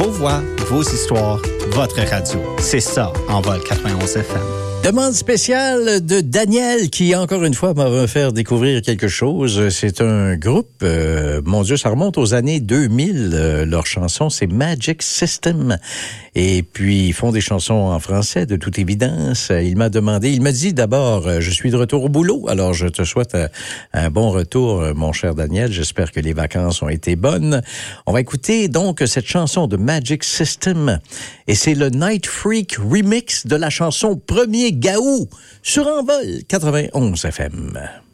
Vos voix, vos histoires, votre radio. C'est ça, Envol 91 FM. Demande spéciale de Daniel qui, encore une fois, m'a fait découvrir quelque chose. C'est un groupe, mon Dieu, ça remonte aux années 2000. Leur chanson, c'est Magic System. Et puis, ils font des chansons en français, de toute évidence. Il m'a dit d'abord, je suis de retour au boulot. Alors, je te souhaite un bon retour, mon cher Daniel. J'espère que les vacances ont été bonnes. On va écouter donc cette chanson de Magic System. Et c'est le Night Freak remix de la chanson Premier Gaou sur Envol 91 FM.